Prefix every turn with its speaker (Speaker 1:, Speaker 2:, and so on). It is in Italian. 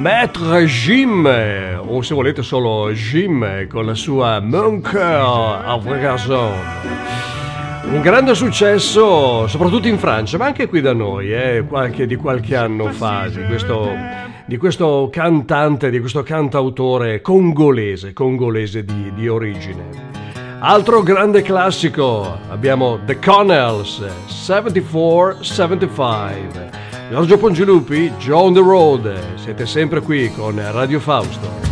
Speaker 1: Maître Jim, o se volete solo Jim, con la sua Mon cœur a vrai garçon. Un grande successo soprattutto in Francia, ma anche qui da noi, di qualche anno fa, di questo cantante, di questo cantautore congolese di origine. Altro grande classico, abbiamo The Connells, 74-75. Giorgio Pongilupi, Joe on the Road, siete sempre qui con Radio Fausto.